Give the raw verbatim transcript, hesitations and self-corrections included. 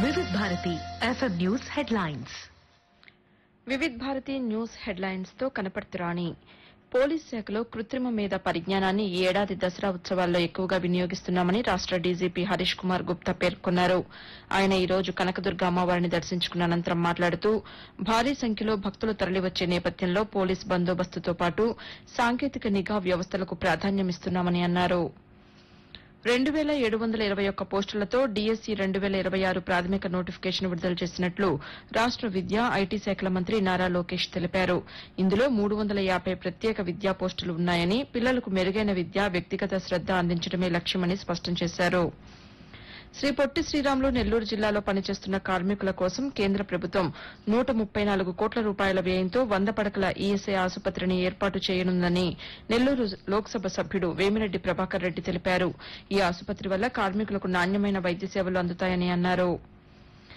వివిధ Bharati FM news headlines. Vividh Bharati news headlines తో కనపడుతురాని. Police శాఖలో కృత్రిమ మేధ పరిజ్ఞానాన్ని ఈ ఏడాది దసరా ఉత్సవాల్లో ఎక్కువగా వినియోగిస్తున్నామని రాష్ట డీజీపీ హరీష్ కుమార్ గుప్తా పేర్కొన్నారు. ఆయన ఈ రోజు కనకదుర్గ అమ్మవారిని దర్శించుకున్న అనంతరం మాట్లాడుతూ భారీ సంఖ్యలో భక్తులు తరలివచ్చే నేపథ్యంలో పోలీస్ బందోబస్తుతో పాటు సాంకేతిక నిఘా వ్యవస్థలకు ప్రాధాన్యమిస్తున్నామని అన్నారు. రెండు వేల ఏడు వందల ఇరవై ఒక్క పోస్టులతో డీఎస్సీ రెండు వేల ఇరవై ఆరు ప్రాథమిక నోటిఫికేషన్ విడుదల చేసినట్లు రాష్ట విద్యా ఐటీ శాఖల మంత్రి నారా లోకేష్ తెలిపారు. ఇందులో మూడు వందల యాబై ప్రత్యేక విద్యా పోస్టులు ఉన్నాయని, పిల్లలకు మెరుగైన విద్య, వ్యక్తిగత శ్రద్ద అందించడమే లక్ష్యమని స్పష్టం చేశారు. శ్రీ పొట్టి శ్రీరాములు నెల్లూరు జిల్లాలో పనిచేస్తున్న కార్మికుల కోసం కేంద్ర ప్రభుత్వం నూట ముప్పై నాలుగు కోట్ల రూపాయల వ్యయంతో వంద పడకల ఈఎస్ఐ ఆసుపత్రిని ఏర్పాటు చేయనుందని నెల్లూరు లోక్సభ సభ్యుడు వేమిరెడ్డి ప్రభాకర్ రెడ్డి తెలిపారు. ఈ ఆసుపత్రి వల్ల కార్మికులకు నాణ్యమైన వైద్య సేవలు అందుతాయని అన్నారు.